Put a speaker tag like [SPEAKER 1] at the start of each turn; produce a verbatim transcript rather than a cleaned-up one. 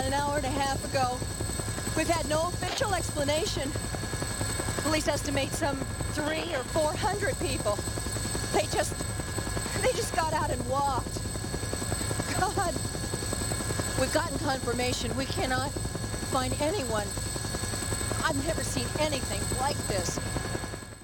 [SPEAKER 1] an hour and a half ago. We've had no official explanation. Police estimate some three or four hundred people. They just, they just got out and walked. God. We've gotten confirmation. We cannot find anyone. I've never seen anything like this.